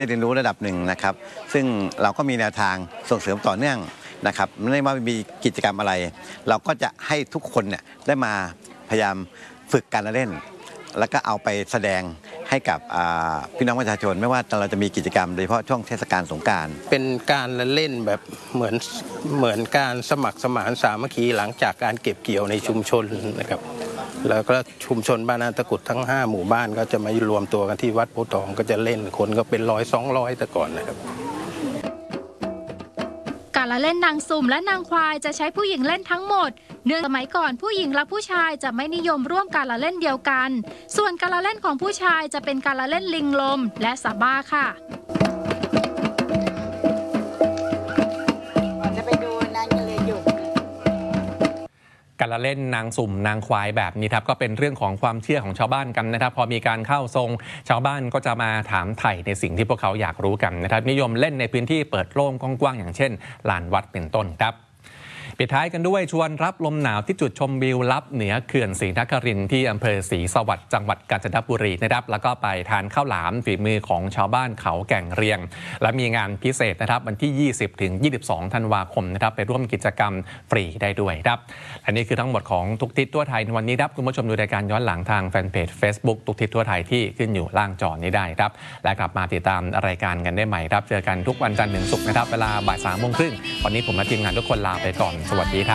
เรียนรู้ระดับหนึ่งนะครับซึ่งเราก็มีแนวทางส่งเสริมต่อเนื่องนะครับไม่ว่ามีกิจกรรมอะไรเราก็จะให้ทุกคนเนี่ยได้มาพยายามฝึกการเล่นแล้วก็เอาไปแสดงให้กับพี่น้องประชาชนไม่ว่าเราจะมีกิจกรรมโดยเฉพาะช่วงเทศกาลสงกรานต์เป็นการเล่นแบบเหมือนการสมัครสมานสามัคคีหลังจากการเก็บเกี่ยวในชุมชนนะครับแล้วก็ชุมชนบ้านนาตะกุดทั้ง5หมู่บ้านก็จะมารวมตัวกันที่วัดโพธิ์ทองก็จะเล่นคนก็เป็น100-200แต่ก่อนนะครับการละเล่นนางสุ่มและนางควายจะใช้ผู้หญิงเล่นทั้งหมดเนื่องสมัยก่อนผู้หญิงและผู้ชายจะไม่นิยมร่วมการละเล่นเดียวกันส่วนการละเล่นของผู้ชายจะเป็นการละเล่นลิงลมและสะบ้าค่ะการละเล่นนางสุ่มนางควายแบบนี้ครับก็เป็นเรื่องของความเชื่อของชาวบ้านกันนะครับพอมีการเข้าทรงชาวบ้านก็จะมาถามไถ่ในสิ่งที่พวกเขาอยากรู้กันนะครับนิยมเล่นในพื้นที่เปิดโล่งกว้างๆอย่างเช่นลานวัดเป็นต้นครับปิดท้ายกันด้วยชวนรับลมหนาวที่จุดชมวิวลับเหนือเขื่อนศรีนครินทร์ที่อำเภอศรีสวัสดิ์จังหวัดกาญจนบุรีนะครับแล้วก็ไปทานข้าวหลามฝีมือของชาวบ้านเขาแก่งเรียงและมีงานพิเศษนะครับวันที่ 20-22 ธันวาคมนะครับไปร่วมกิจกรรมฟรีได้ด้วยครับอันนี้คือทั้งหมดของทุกทิศทั่วไทยในวันนี้ครับคุณผู้ชมดูรายการย้อนหลังทางแฟนเพจ Facebook ทุกทิศทั่วไทยที่ขึ้นอยู่ล่างจอนี้ได้ครับและกลับมาติดตามรายการกันได้ใหม่ครับเจอกันทุกวันจันทร์ถึงศุกร์นะครับเวลาบ่าย 3:30 วันนี้ผมและทีมงานทุกคนลาไปก่อนสวัสดีครับ